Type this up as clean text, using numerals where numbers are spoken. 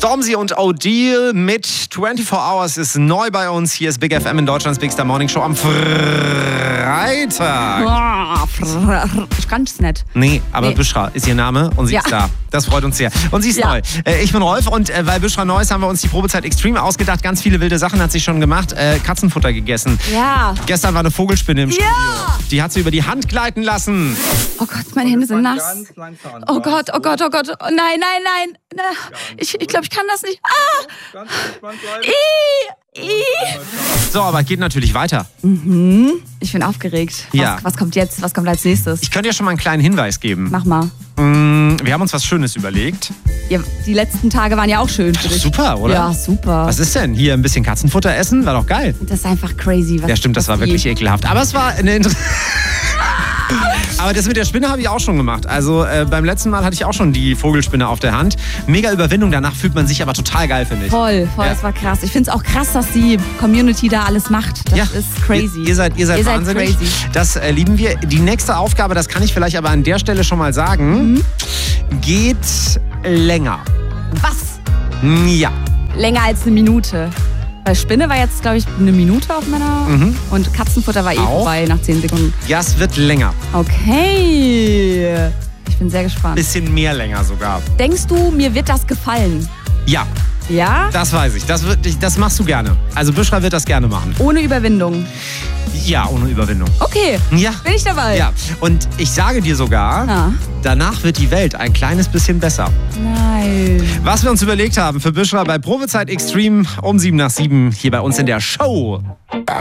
Stormzy und O'Deal mit 24 Hours ist neu bei uns. Hier ist Big FM in Deutschlands Big Star Morning Show am Freitag. Ich kann's nicht. Nee, aber Büschra ist ihr Name und sie ist da. Das freut uns sehr. Und sie ist neu. Ich bin Rolf und weil Büschra neu ist, haben wir uns die Probezeit Extreme ausgedacht. Ganz viele wilde Sachen hat sie schon gemacht. Katzenfutter gegessen. Ja. Gestern war eine Vogelspinne im Studio. Die hat sie über die Hand gleiten lassen. Oh Gott, meine Hände sind nass. Oh Gott, oh Gott, oh Gott. Oh, nein. Ich glaube, ich kann das nicht. Ganz entspannt bleiben. So, aber geht natürlich weiter. Ich bin aufgeregt. Ja. Was kommt jetzt? Was kommt als nächstes? Ich könnte dir schon mal einen kleinen Hinweis geben. Mach mal. Wir haben uns was Schönes überlegt. Ja, die letzten Tage waren ja auch schön für dich. Super, oder? Ja, super. Was ist denn? Hier ein bisschen Katzenfutter essen? War doch geil. Das ist einfach crazy. Ja, stimmt, das war wirklich ekelhaft. Aber es war eine Aber das mit der Spinne habe ich auch schon gemacht. Also beim letzten Mal hatte ich auch schon die Vogelspinne auf der Hand. Mega Überwindung, danach fühlt man sich aber total geil, finde ich. Voll, das war krass. Ich finde es auch krass, dass die Community da alles macht. Das ist crazy. Ihr seid wahnsinnig. Crazy. Das lieben wir. Die nächste Aufgabe, das kann ich vielleicht aber an der Stelle schon mal sagen, geht länger. Was? Ja. Länger als eine Minute. Weil Spinne war jetzt, glaube ich, eine Minute auf meiner... Und Katzenfutter war vorbei nach 10 Sekunden. Ja, es wird länger. Okay. Ich bin sehr gespannt. Bisschen mehr länger sogar. Denkst du, mir wird das gefallen? Ja. Ja? Das weiß ich. Das machst du gerne. Also Büschra wird das gerne machen. Ohne Überwindung? Ja, ohne Überwindung. Okay. Ja. Bin ich dabei? Ja. Und ich sage dir sogar, danach wird die Welt ein kleines bisschen besser. Nein. Was wir uns überlegt haben für Büschra bei Probezeit Extreme um 7 nach 7 hier bei uns in der Show.